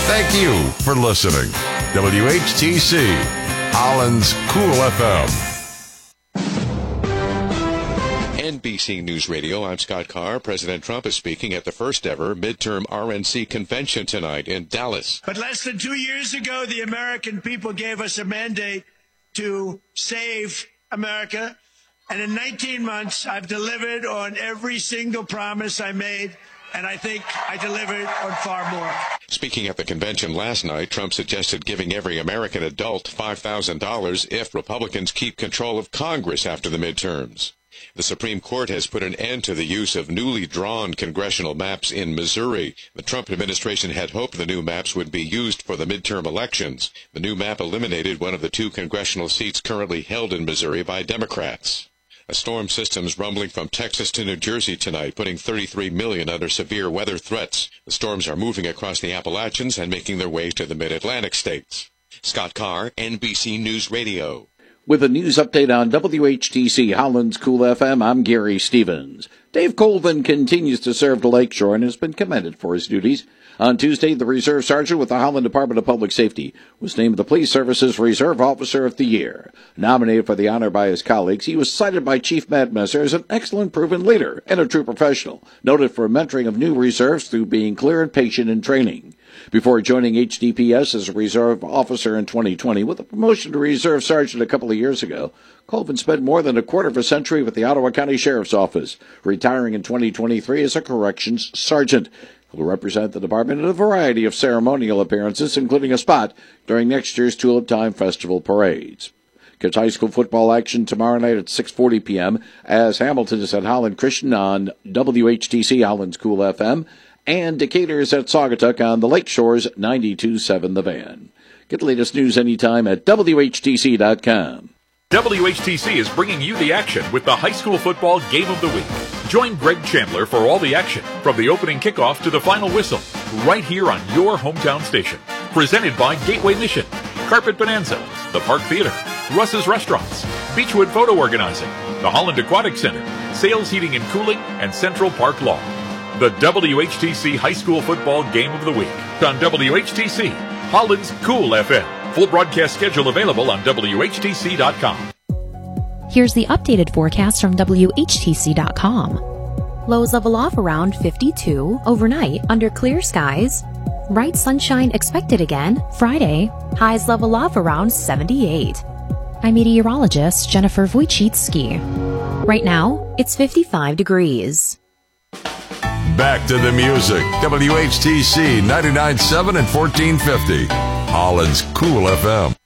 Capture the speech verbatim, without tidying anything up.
Thank you for listening. W H T C, Holland's Cool F M. N B C News Radio, I'm Scott Carr. President Trump is speaking at the first ever midterm R N C convention tonight in Dallas. But less than two years ago, the American people gave us a mandate to save America. And in nineteen months, I've delivered on every single promise I made. And I think I delivered on far more. Speaking at the convention last night, Trump suggested giving every American adult five thousand dollars if Republicans keep control of Congress after the midterms. The Supreme Court has put an end to the use of newly drawn congressional maps in Missouri. The Trump administration had hoped the new maps would be used for the midterm elections. The new map eliminated one of the two congressional seats currently held in Missouri by Democrats. A storm system's rumbling from Texas to New Jersey tonight, putting thirty-three million under severe weather threats. The storms are moving across the Appalachians and making their way to the mid-Atlantic states. Scott Carr, N B C News Radio. With a news update on W H T C Holland's Cool F M, I'm Gary Stevens. Dave Colvin continues to serve the Lakeshore and has been commended for his duties. On Tuesday, the Reserve Sergeant with the Holland Department of Public Safety was named the Police Service's Reserve Officer of the Year. Nominated for the honor by his colleagues, he was cited by Chief Matt Messer as an excellent proven leader and a true professional, noted for mentoring of new reserves through being clear and patient in training. Before joining H D P S as a Reserve Officer in twenty twenty, with a promotion to Reserve Sergeant a couple of years ago, Colvin spent more than a quarter of a century with the Ottawa County Sheriff's Office, retiring in twenty twenty-three as a Corrections Sergeant. He will represent the department in a variety of ceremonial appearances, including a spot during next year's Tulip Time Festival parades. Catch high school football action tomorrow night at six forty p.m. as Hamilton is at Holland Christian on W H T C Holland's Cool F M, and Decatur is at Saugatuck on the Lakeshore's ninety-two point seven The Van. Get the latest news anytime at W H T C dot com. W H T C is bringing you the action with the high school football game of the week. Join Greg Chandler for all the action, from the opening kickoff to the final whistle, right here on your hometown station. Presented by Gateway Mission, Carpet Bonanza, the Park Theater, Russ's Restaurants, Beechwood Photo Organizing, the Holland Aquatic Center, Sales Heating and Cooling, and Central Park Law. The W H T C High School Football Game of the Week on W H T C, Holland's Cool F M. Full broadcast schedule available on W H T C dot com. Here's the updated forecast from W H T C dot com. Lows level off around fifty-two overnight under clear skies. Bright sunshine expected again Friday. Highs level off around seventy-eight. I'm meteorologist Jennifer Wojcicki. Right now, it's fifty-five degrees. Back to the music. W H T C ninety-nine point seven and fourteen fifty. Holland's Cool F M.